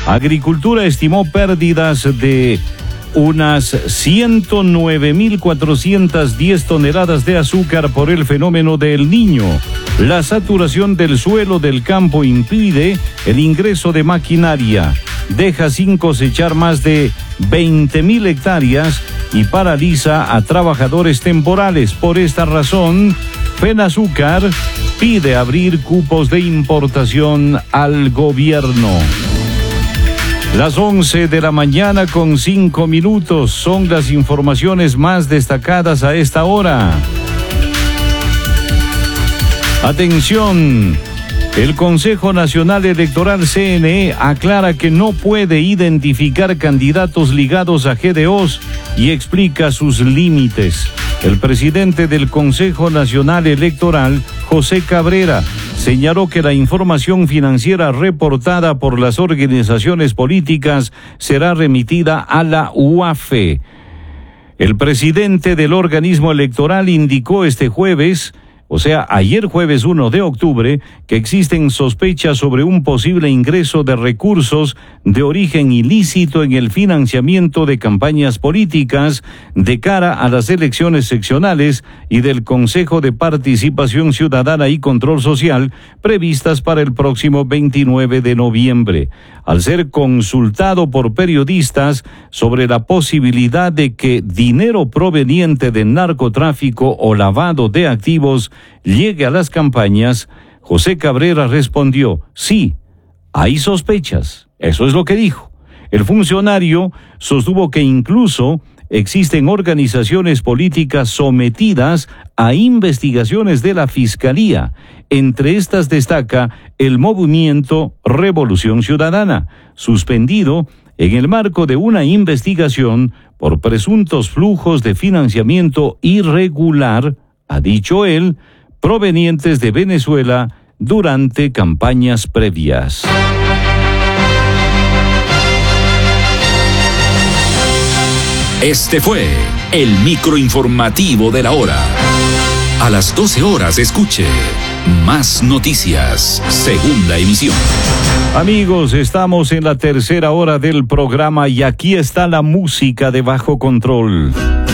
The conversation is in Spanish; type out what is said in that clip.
Agricultura estimó pérdidas de unas 109.410 toneladas de azúcar por el fenómeno del Niño. La saturación del suelo del campo impide el ingreso de maquinaria, deja sin cosechar más de 20.000 hectáreas y paraliza a trabajadores temporales. Por esta razón, FENAZÚCAR pide abrir cupos de importación al gobierno. Las 11 de la mañana con 5 minutos son las informaciones más destacadas a esta hora. Atención, el Consejo Nacional Electoral CNE aclara que no puede identificar candidatos ligados a GDOs y explica sus límites. El presidente del Consejo Nacional Electoral, José Cabrera, señaló que la información financiera reportada por las organizaciones políticas será remitida a la UAFE. El presidente del organismo electoral indicó este jueves, o sea, ayer jueves 1 de octubre, que existen sospechas sobre un posible ingreso de recursos de origen ilícito en el financiamiento de campañas políticas de cara a las elecciones seccionales y del Consejo de Participación Ciudadana y Control Social previstas para el próximo 29 de noviembre. Al ser consultado por periodistas sobre la posibilidad de que dinero proveniente del narcotráfico o lavado de activos llegue a las campañas, José Cabrera respondió: sí, hay sospechas. Eso es lo que dijo. El funcionario sostuvo que incluso existen organizaciones políticas sometidas a investigaciones de la Fiscalía. Entre estas destaca el movimiento Revolución Ciudadana, suspendido en el marco de una investigación por presuntos flujos de financiamiento irregular, ha dicho él, provenientes de Venezuela durante campañas previas. Este fue el microinformativo de la hora. A las 12 horas escuche Más Noticias, segunda emisión. Amigos, estamos en la tercera hora del programa y aquí está la música de Bajo Control.